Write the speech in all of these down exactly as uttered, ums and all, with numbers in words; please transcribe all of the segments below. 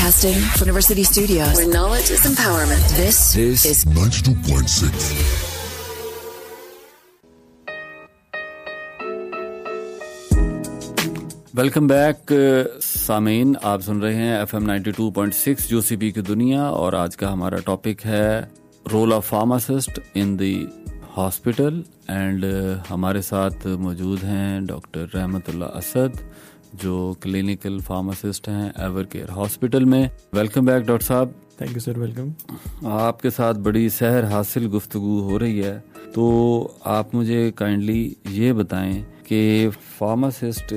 Broadcasting from University Studios, where knowledge is empowerment. This, this is ninety-two point six. Welcome back सामीन, आप सुन रहे हैं F M ninety two point six जोसीपी की दुनिया, और आज का हमारा टॉपिक है role of pharmacist in the hospital. And हमारे साथ मौजूद हैं डॉक्टर रहमतुल्लाह असद, जो क्लिनिकल फार्मासिस्ट हैं एवर केयर हॉस्पिटल में। वेलकम बैक डॉक्टर साहब। Thank you sir, welcome. आपके साथ बड़ी सहर हासिल गुफ्तगू हो रही है, तो आप मुझे काइंडली ये बताएं कि फार्मासिस्ट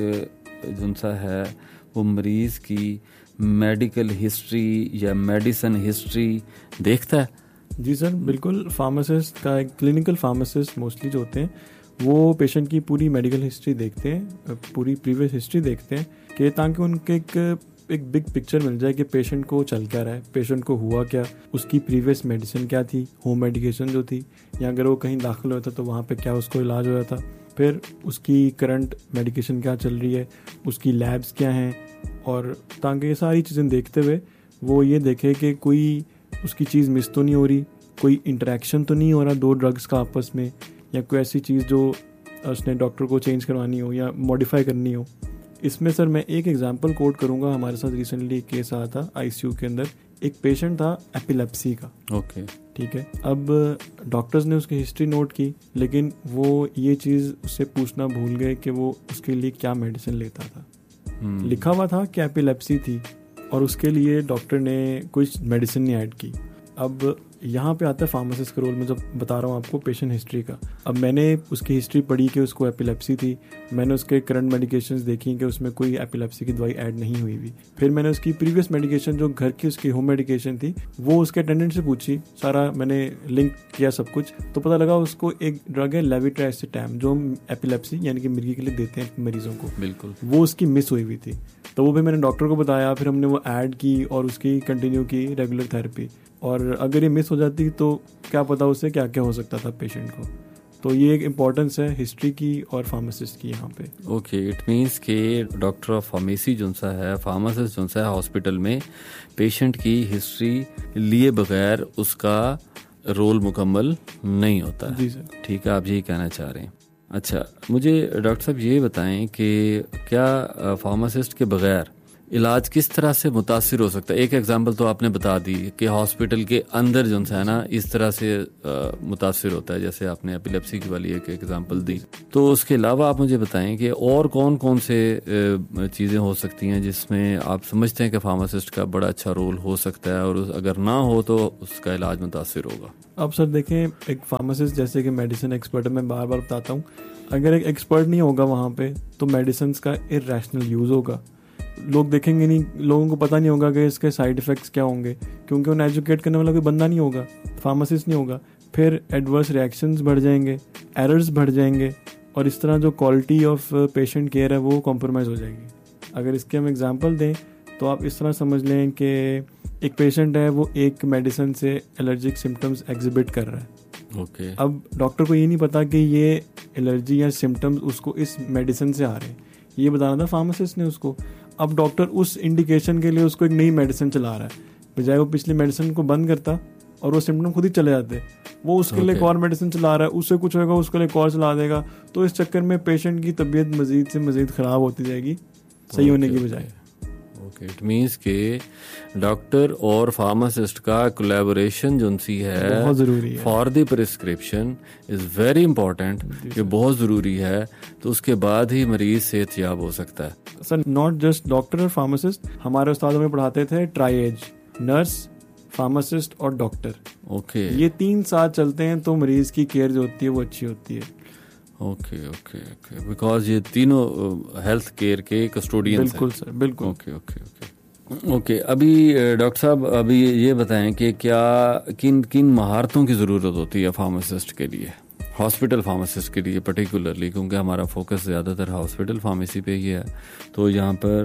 जो सा है वो मरीज की मेडिकल हिस्ट्री या मेडिसिन हिस्ट्री देखता है? जी सर, बिल्कुल। फार्मासिस्ट का एक क्लिनिकल फार्मासिस्ट मोस्टली जो होते हैं वो पेशेंट की पूरी मेडिकल हिस्ट्री देखते हैं, पूरी प्रीवियस हिस्ट्री देखते हैं, कि ताकि उनके एक एक बिग पिक्चर मिल जाए कि पेशेंट को चल क्या रहा है, पेशेंट को हुआ क्या, उसकी प्रीवियस मेडिसिन क्या थी, होम मेडिकेशन जो थी, या अगर वो कहीं दाखिल हुआ था तो वहाँ पे क्या उसको इलाज हुआ था, फिर उसकी करंट मेडिकेशन क्या चल रही है, उसकी लैब्स क्या हैं, और ताकि ये सारी चीज़ें देखते हुए वो ये देखे कि कोई उसकी चीज़ मिस तो नहीं हो रही, कोई इंटरेक्शन तो नहीं हो रहा दो ड्रग्स का आपस में, या कोई ऐसी चीज़ जो उसने डॉक्टर को चेंज करवानी हो या मॉडिफाई करनी हो। इसमें सर मैं एक एग्जांपल कोट करूंगा। हमारे साथ रिसेंटली एक केस आया था आईसीयू के अंदर। एक पेशेंट था एपिलेप्सी का। Okay okay. ठीक है। अब डॉक्टर्स ने उसकी हिस्ट्री नोट की, लेकिन वो ये चीज़ उससे पूछना भूल गए कि वो उसके लिए क्या मेडिसिन लेता था। hmm. लिखा हुआ था कि एपिलेप्सी थी, और उसके लिए डॉक्टर ने कुछ मेडिसिन नहीं ऐड की। अब यहाँ पे आता है फार्मासिस्ट का रोल, में जब बता रहा हूँ आपको पेशेंट हिस्ट्री का। अब मैंने उसकी हिस्ट्री पढ़ी कि उसको एपिलेप्सी थी, मैंने उसके करंट मेडिकेशंस देखी कि उसमें कोई एपिलेप्सी की दवाई ऐड नहीं हुई हुई। फिर मैंने उसकी प्रीवियस मेडिकेशन जो घर की उसकी होम मेडिकेशन थी वो उसके अटेंडेंट से पूछी, सारा मैंने लिंक किया सब कुछ, तो पता लगा उसको एक ड्रग है लेविट्राइसिटैम, जो हम एपिलेप्सी यानी कि मिर्गी के लिए देते हैं मरीजों को, बिल्कुल वो उसकी मिस हुई हुई थी। तो वो भी मैंने डॉक्टर को बताया, फिर हमने वो ऐड की और उसकी कंटिन्यू की रेगुलर थेरेपी। और अगर ये मिस हो जाती तो क्या पता उससे क्या क्या हो सकता था पेशेंट को। तो ये एक इम्पोर्टेंस है हिस्ट्री की और फार्मासिस्ट की यहाँ पे। ओके, इट मीन्स के डॉक्टर ऑफ फार्मेसी जो सा है, फार्मासिस्ट जो सा है हॉस्पिटल में, पेशेंट की हिस्ट्री लिए बगैर उसका रोल मुकम्मल नहीं होता है। जी सर। ठीक है, आप यही कहना चाह रहे हैं। अच्छा, मुझे डॉक्टर साहब ये बताएं कि क्या फार्मासिस्ट के बगैर इलाज किस तरह से मुतासिर हो सकता है? एक एग्जांपल तो आपने बता दी कि हॉस्पिटल के अंदर जो है ना इस तरह से मुतासिर होता है, जैसे आपने एपिलेप्सी की वाली एक एग्जांपल दी। तो उसके अलावा आप मुझे बताएं कि और कौन कौन से चीज़ें हो सकती हैं जिसमें आप समझते हैं कि फार्मासिस्ट का बड़ा अच्छा रोल हो सकता है, और अगर ना हो तो उसका इलाज मुतासिर होगा? अब सर देखें, एक फार्मासिस्ट जैसे कि मेडिसिन एक्सपर्ट है, मैं बार बार बताता हूँ, अगर एक एक्सपर्ट नहीं होगा वहाँ पे तो मेडिसिन का इर्रेशनल यूज़ होगा। लोग देखेंगे नहीं, लोगों को पता नहीं होगा कि इसके साइड इफ़ेक्ट्स क्या होंगे, क्योंकि उन्हें एजुकेट करने वाला कोई बंदा नहीं होगा, फार्मासिस्ट नहीं होगा। फिर एडवर्स रिएक्शंस बढ़ जाएंगे, एरर्स बढ़ जाएंगे, और इस तरह जो क्वालिटी ऑफ पेशेंट केयर है वो कॉम्प्रोमाइज़ हो जाएगी। अगर इसके हम एग्जांपल दें तो आप इस तरह समझ लें कि एक पेशेंट है, वो एक मेडिसिन से एलर्जिक सिम्टम्स एग्जिबिट कर रहा है। Okay okay. अब डॉक्टर को ये नहीं पता कि ये एलर्जी या सिम्टम्स उसको इस मेडिसिन से आ रहे हैं, ये बताना था फार्मासिस्ट ने उसको। अब डॉक्टर उस इंडिकेशन के लिए उसको एक नई मेडिसिन चला रहा है, बजाय वो पिछली मेडिसिन को बंद करता और वो सिम्टम खुद ही चले जाते, वो उसके okay. लिए एक और मेडिसिन चला रहा है, उससे कुछ होगा उसके लिए एक और चला देगा। तो इस चक्कर में पेशेंट की तबीयत मजीद से मजीद ख़राब होती जाएगी, सही okay. होने की बजाय। ओके, इट मीन्स के डॉक्टर और फार्मासिस्ट का कोलैबोरेशन जो सी है बहुत ज़रूरी है for the prescription is very important, ये बहुत ज़रूरी है। तो उसके बाद ही मरीज सेहतयाब हो सकता है। सर नॉट जस्ट डॉक्टर और फार्मासिस्ट, हमारे उस्ताद हमें पढ़ाते थे ट्राइएज, नर्स, फार्मासिस्ट और डॉक्टर। Okay okay. ये तीन साथ चलते हैं तो मरीज की केयर जो होती है वो अच्छी होती है। ओके ओके ओके, बिकॉज ये तीनों हेल्थ केयर के कस्टोडियंस हैं। बिल्कुल सर, बिल्कुल। ओके ओके ओके ओके अभी डॉक्टर साहब, अभी ये बताएं कि क्या किन किन महारतों की ज़रूरत होती है फार्मासिस्ट के लिए, हॉस्पिटल फार्मासिस्ट के लिए पर्टिकुलरली, क्योंकि हमारा फोकस ज़्यादातर हॉस्पिटल फार्मेसी पे ही है। तो यहाँ पर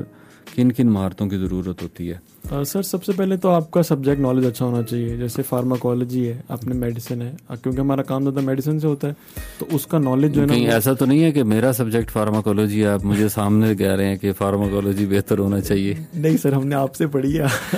किन किन महारतों की ज़रूरत होती है? uh, सर सबसे पहले तो आपका सब्जेक्ट नॉलेज अच्छा होना चाहिए, जैसे फार्माकोलॉजी है, अपने मेडिसिन है, क्योंकि हमारा काम ज़्यादा मेडिसिन से होता है, तो उसका नॉलेज जो है ना, कहीं ऐसा तो नहीं है कि मेरा सब्जेक्ट फार्माकोलॉजी है, आप मुझे सामने कह रहे हैं कि फार्माकोलॉजी बेहतर होना चाहिए? नहीं सर, हमने आपसे पढ़ी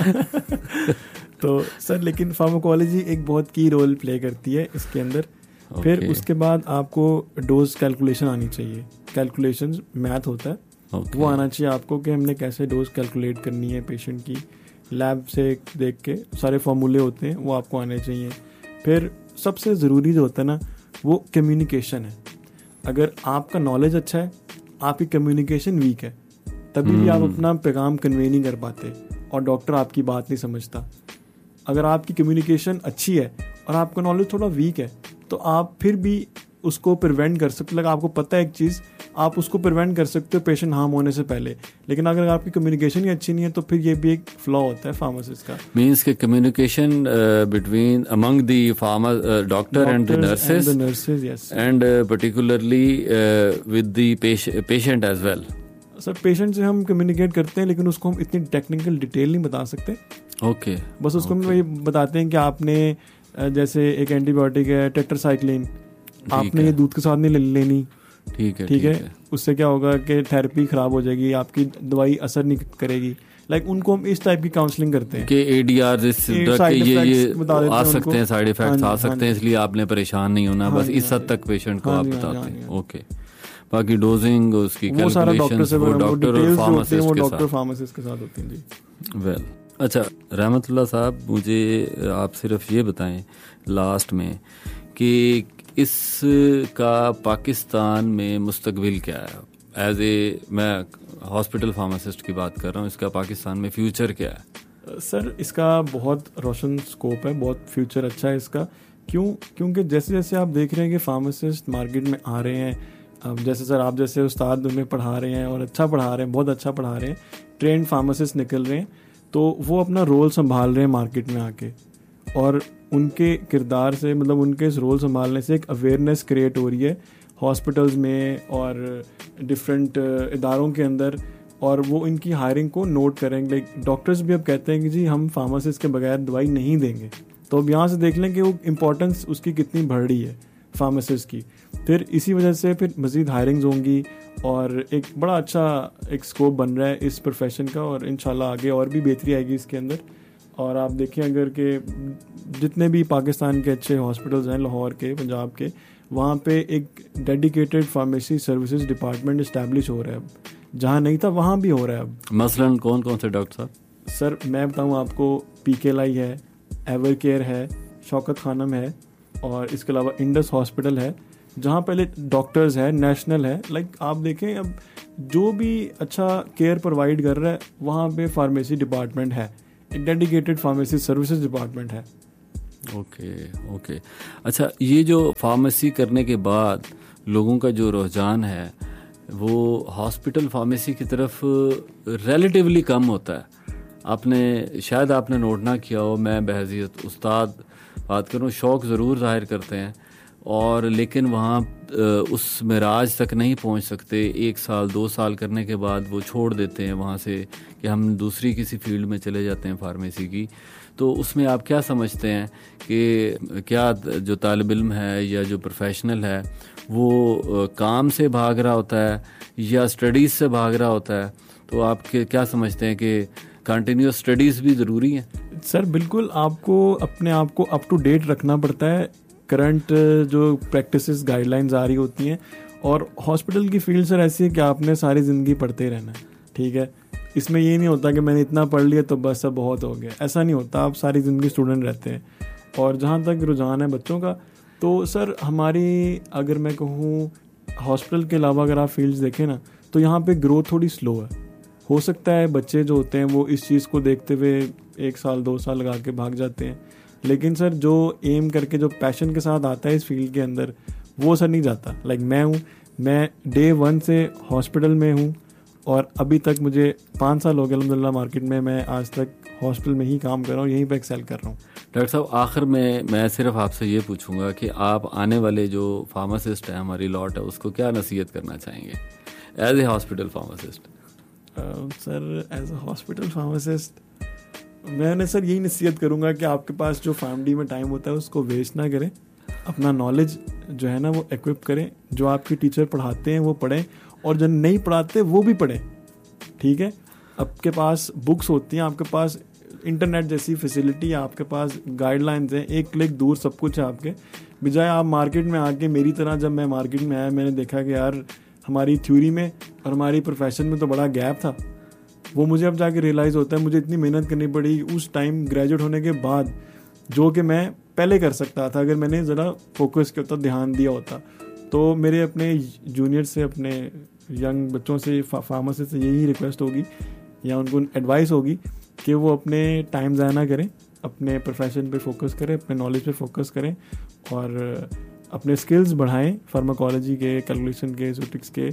है तो सर लेकिन फार्माकोलॉजी एक बहुत की रोल प्ले करती है इसके अंदर। okay. फिर उसके बाद आपको डोज कैलकुलेशन आनी चाहिए, कैलकुलेशन मैथ होता है, okay. वो आना चाहिए आपको कि हमने कैसे डोज कैलकुलेट करनी है पेशेंट की, लैब से देख के सारे फॉर्मूले होते हैं वो आपको आने चाहिए। फिर सबसे ज़रूरी जो होता है ना वो कम्युनिकेशन है। अगर आपका नॉलेज अच्छा है, आपकी कम्युनिकेशन वीक है, तभी भी आप अपना पैगाम कन्वे नहीं कर पाते और डॉक्टर आपकी बात नहीं समझता। अगर आपकी कम्युनिकेशन अच्छी है और आपका नॉलेज थोड़ा वीक है तो आप फिर भी उसको प्रिवेंट कर सकते, लगा आपको पता है एक चीज़, आप उसको प्रिवेंट कर सकते हो पेशेंट हार्म होने से पहले। लेकिन अगर आपकी कम्युनिकेशन ही अच्छी नहीं है तो फिर ये भी एक फ्लॉ होता है फार्मासिस्ट का। मींस के communication between among the pharma doctor and the nurses nurses yes, and particularly with the patient as well. Sir patient से हम कम्युनिकेट करते हैं लेकिन उसको हम इतनी टेक्निकल डिटेल नहीं बता सकते। Okay okay. बस उसको हम वही बताते हैं कि आपने जैसे एक एंटीबायोटिक है टेट्रासाइक्लिन, आपने ये दूध के साथ नहीं ले लेनी, ठीक है ठीक है, है? उससे क्या होगा कि थेरेपी खराब हो जाएगी, आपकी दवाई असर नहीं करेगी। लाइक उनको हम इस टाइप की काउंसलिंग करते हैं कि एडीआर इस ड्रग के ये ये आ सकते हैं, साइड इफेक्ट्स आ सकते हैं, इसलिए आपने परेशान नहीं होना, बस इस हद तक पेशेंट को आप बताते हैं। ओके, बाकी डोजिंग उसकी कैलकुलेशंस वो डॉक्टर और फार्मासिस्ट के साथ होती हैं जी। वेल अच्छा रहमतुल्लाह साहब, मुझे आप सिर्फ ये बताएं लास्ट में कि इसका पाकिस्तान में मुस्तकबिल क्या है? एज ए मैं हॉस्पिटल फार्मासिस्ट की बात कर रहा हूँ, इसका पाकिस्तान में फ्यूचर क्या है? सर इसका बहुत रोशन स्कोप है, बहुत फ्यूचर अच्छा है इसका। क्यों? क्योंकि जैसे जैसे आप देख रहे हैं कि फार्मासिस्ट मार्केट में आ रहे हैं, अब जैसे सर आप जैसे उस्ताद उन्हें पढ़ा रहे हैं और अच्छा पढ़ा रहे हैं, बहुत अच्छा पढ़ा रहे हैं, ट्रेंड फार्मासिस्ट निकल रहे हैं, तो वो अपना रोल संभाल रहे हैं मार्केट में आके, और उनके किरदार से मतलब उनके इस रोल संभालने से एक अवेयरनेस क्रिएट हो रही है हॉस्पिटल्स में और डिफरेंट इदारों के अंदर, और वो इनकी हायरिंग को नोट करेंगे। लाइक डॉक्टर्स भी अब कहते हैं कि जी हम फार्मासिस्ट के बगैर दवाई नहीं देंगे, तो अब यहाँ से देख लें कि वो इम्पोर्टेंस उसकी कितनी बढ़ रही है फार्मासिस्ट की। फिर इसी वजह से फिर मज़ीद हायरिंग्स होंगी और एक बड़ा अच्छा एक स्कोप बन रहा है इस प्रोफेशन का, और इंशाल्लाह आगे और भी बेहतरी आएगी इसके अंदर। और आप देखें अगर के जितने भी पाकिस्तान के अच्छे हॉस्पिटल्स हैं, लाहौर के, पंजाब के, वहाँ पे एक dedicated pharmacy services department establish हो रहा है अब, जहाँ नहीं था वहाँ भी हो रहा है अब। मसलन कौन कौन से डॉक्टर साहब? सर मैं बताऊँ आपको, पी के लाई है, एवर केयर है, शौकत खानम है, और इसके अलावा इंडस हॉस्पिटल है, जहाँ पहले डॉक्टर्स है, नेशनल है। लाइक आप देखें अब जो भी अच्छा केयर प्रोवाइड कर रहा है वहाँ पे फार्मेसी डिपार्टमेंट है, एक डेडिकेटेड फार्मेसी सर्विसेज डिपार्टमेंट है। ओके ओके अच्छा, ये जो फार्मेसी करने के बाद लोगों का जो रुझान है वो हॉस्पिटल फार्मेसी की तरफ रिलेटिवली कम होता है। आपने शायद आपने नोट ना किया हो, मैं बहैसियत उस्ताद बात करूँ, शौक़ ज़रूर जाहिर करते हैं और लेकिन वहाँ उस मिराज तक नहीं पहुँच सकते। एक साल दो साल करने के बाद वो छोड़ देते हैं वहाँ से कि हम दूसरी किसी फील्ड में चले जाते हैं फार्मेसी की। तो उसमें आप क्या समझते हैं कि क्या जो तालिब इल्म है या जो प्रोफेशनल है वो काम से भाग रहा होता है या स्टडीज़ से भाग रहा होता है? तो आप क्या समझते हैं कि कंटिन्यूस स्टडीज़ भी ज़रूरी हैं? सर बिल्कुल, आपको अपने आप को अप टू डेट रखना पड़ता है, करंट जो प्रैक्टिसेस गाइडलाइंस आ रही होती हैं। और हॉस्पिटल की फील्ड सर ऐसी है कि आपने सारी ज़िंदगी पढ़ते रहना है, ठीक है। इसमें ये नहीं होता कि मैंने इतना पढ़ लिया तो बस अब बहुत हो गया, ऐसा नहीं होता। आप सारी ज़िंदगी स्टूडेंट रहते हैं। और जहाँ तक रुझान है बच्चों का, तो सर हमारी अगर मैं कहूँ हॉस्पिटल के अलावा अगर आप फील्ड्स देखें ना, तो यहाँ पे ग्रोथ थोड़ी स्लो है। हो सकता है बच्चे जो होते हैं वो इस चीज़ को देखते हुए एक साल दो साल लगा के भाग जाते हैं, लेकिन सर जो एम करके जो पैशन के साथ आता है इस फील्ड के अंदर, वो सर नहीं जाता। लाइक मैं हूँ, मैं डे वन से हॉस्पिटल में हूँ और अभी तक मुझे पाँच साल हो गए अल्हम्दुलिल्लाह मार्केट में, मैं आज तक हॉस्पिटल में ही काम कर रहा हूँ, यहीं पे एक्सेल कर रहा हूँ। डॉक्टर साहब आखिर में मैं सिर्फ आपसे ये पूछूंगा कि आप आने वाले जो फार्मासिस्ट है, हमारी लॉट है, उसको क्या नसीहत करना चाहेंगे as a hospital pharmacist? Sir as a hospital pharmacist मैंने सर यही नसीहत करूँगा कि आपके पास जो फैमिली में टाइम होता है उसको वेस्ट ना करें, अपना नॉलेज जो है ना वो इक्विप करें, जो आपके टीचर पढ़ाते हैं वो पढ़ें और जो नहीं पढ़ाते वो भी पढ़ें, ठीक है। आपके पास बुक्स होती हैं, आपके पास इंटरनेट जैसी फैसिलिटी, आपके पास गाइडलाइंस हैं, एक क्लिक दूर सब कुछ है आपके। बजाय आप मार्केट में आके, मेरी तरह जब मैं मार्केट में आया मैंने देखा कि यार हमारी थ्योरी में और हमारी प्रोफेशन में तो बड़ा गैप था, वो मुझे अब जाके रियलाइज़ होता है। मुझे इतनी मेहनत करनी पड़ी उस टाइम ग्रेजुएट होने के बाद जो कि मैं पहले कर सकता था अगर मैंने ज़रा फोकस किया होता, ध्यान दिया होता। तो मेरे अपने जूनियर से, अपने यंग बच्चों से, फार्मेसी से यही रिक्वेस्ट होगी या उनको एडवाइस होगी कि वो अपने टाइम ज़ाया ना करें, अपने प्रोफेशन पे फोकस करें, अपने नॉलेज पे फोकस करें और अपने स्किल्स बढ़ाएं फार्माकोलॉजी के, कैलकुलेशन के, स्टैटिस्टिक्स के,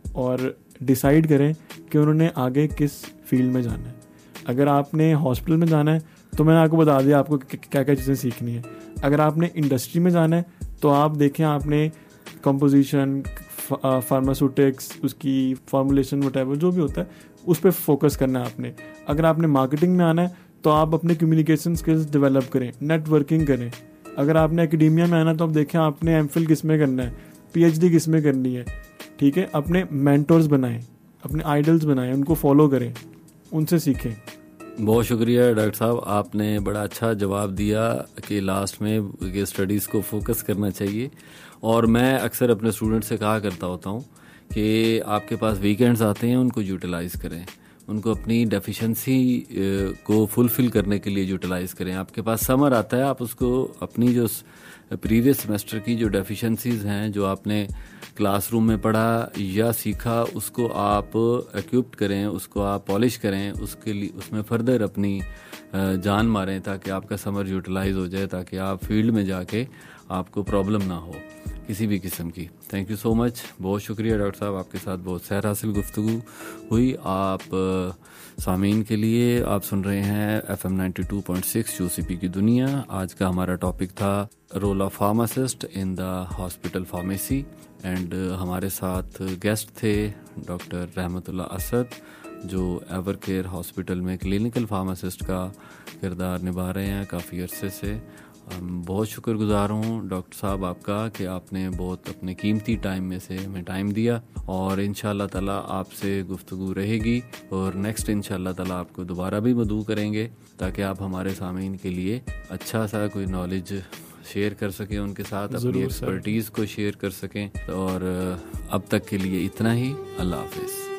और डिसाइड करें कि उन्होंने आगे किस फील्ड में जाना है। अगर आपने हॉस्पिटल में जाना है तो मैंने आपको बता दिया आपको क्या क्या चीज़ें सीखनी है। अगर आपने इंडस्ट्री में जाना है तो आप देखें आपने कंपोजिशन, फार्मास्यूटिक्स, उसकी फॉर्मुलेशन, वटेवर जो भी होता है उस पर फोकस करना है आपने। अगर आपने मार्केटिंग में आना है तो आप अपने कम्युनिकेशन स्किल्स डेवलप करें, नेटवर्किंग करें। अगर आपने एकेडेमिया में आना है तो आप देखें आपने एमफिल किस में करना है, पीएचडी किस में करनी है, ठीक है। अपने मेंटर्स बनाएं, अपने आइडल्स बनाएं, उनको फॉलो करें, उनसे सीखें। बहुत शुक्रिया डॉक्टर साहब, आपने बड़ा अच्छा जवाब दिया कि लास्ट में कि स्टडीज़ को फोकस करना चाहिए। और मैं अक्सर अपने स्टूडेंट से कहा करता होता हूँ कि आपके पास वीकेंड्स आते हैं, उनको यूटिलाइज़ करें, उनको अपनी डेफिशिएंसी को फुलफ़िल करने के लिए यूटिलाइज़ करें। आपके पास समर आता है, आप उसको अपनी जो प्रीवियस सेमेस्टर की जो डेफिशिएंसीज़ हैं, जो आपने क्लासरूम में पढ़ा या सीखा, उसको आप एक्विप्ड करें, उसको आप पॉलिश करें, उसके लिए उसमें फर्दर अपनी जान मारें ताकि आपका समर यूटिलाइज हो जाए, ताकि आप फील्ड में जाके आपको प्रॉब्लम ना हो किसी भी किस्म की। थैंक यू सो मच, बहुत शुक्रिया डॉक्टर साहब, आपके साथ बहुत सैर हासिल गुफ्तगू हुई। आप सामीन के लिए आप सुन रहे हैं F M ninety two point six UCP की दुनिया। आज का हमारा टॉपिक था role of pharmacist in the hospital pharmacy and हमारे साथ गेस्ट थे डॉक्टर रहमतुल्लाह असद, जो एवर केयर हॉस्पिटल में क्लिनिकल फार्मासिस्ट का किरदार निभा रहे हैं काफ़ी अरसे से। बहुत शुक्रगुजार हूँ डॉक्टर साहब आपका कि आपने बहुत अपने कीमती टाइम में से हमें टाइम दिया, और इंशाअल्लाह ताला आपसे गुफ्तगू रहेगी और नेक्स्ट इंशाअल्लाह ताला आपको दोबारा भी मदऊ करेंगे ताकि आप हमारे सामीन के लिए अच्छा सा कोई नॉलेज शेयर कर सकें, उनके साथ अपनी एक्सपर्टीज़ को शेयर कर सकें। और अब तक के लिए इतना ही, अल्लाह हाफिज़।